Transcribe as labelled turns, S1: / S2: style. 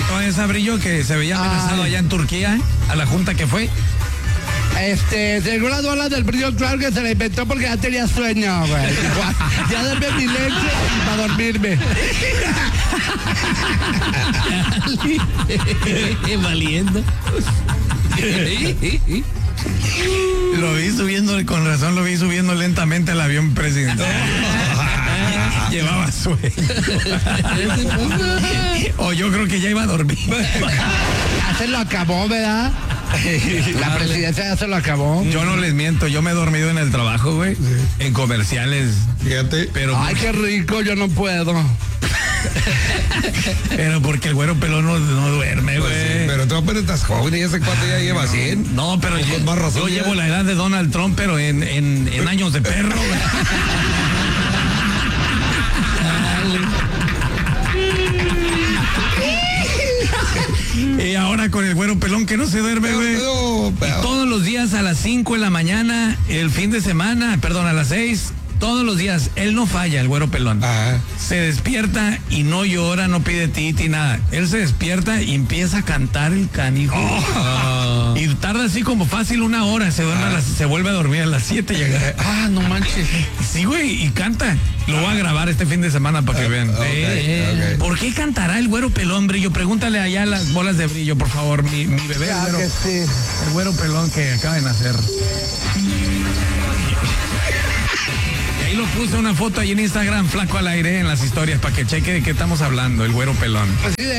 S1: invitó a esa Brillo que se veía amenazado allá en Turquía, a la junta que fue?
S2: Según las bolas del Brillo, claro que se la inventó porque ya tenía sueño, güey. Ya denme mi leche para dormirme.
S3: Valiendo.
S1: Lo vi subiendo, con razón lo vi subiendo lentamente al avión presidencial. Llevaba sueño. O yo creo que ya iba a dormir.
S2: Ya se lo acabó, ¿verdad? La presidencia ya se lo acabó.
S1: Yo no les miento, yo me he dormido en el trabajo, güey. En comerciales.
S4: Fíjate.
S1: Pero
S2: Ay, qué rico, yo no puedo.
S1: pero porque el güero pelón no duerme, güey.
S4: Pues sí, pero tú apenas estás joven y ese cuate ya lleva 100.
S1: No, pero
S4: Con más razón,
S1: yo
S4: ya.
S1: llevo la edad de Donald Trump, pero en años de perro, güey. Y ahora con el güero pelón que no se duerme, güey.
S4: Pero-
S1: Todos los días a las 5 de la mañana, el fin de semana, perdón, a las 6, todos los días, él no falla, el güero pelón.
S4: Ah,
S1: Se despierta y no llora, no pide titi, nada. Él se despierta y empieza a cantar el canijo. Y tarda así como fácil 1 hora, se vuelve a dormir a las 7 llega.
S2: No manches.
S1: Sí, güey, y canta. Lo voy a grabar este fin de semana para que vean.
S4: ok.
S1: ¿Por qué cantará el güero pelón, Brillo? Pregúntale allá a las bolas de Brillo, por favor, mi bebé.
S2: Claro
S1: El güero,
S2: que sí.
S1: el güero pelón que acaba de nacer. Y ahí lo puse una foto ahí en Instagram, flaco al aire, en las historias, para que cheque de qué estamos hablando, el güero pelón.
S2: Pues sí,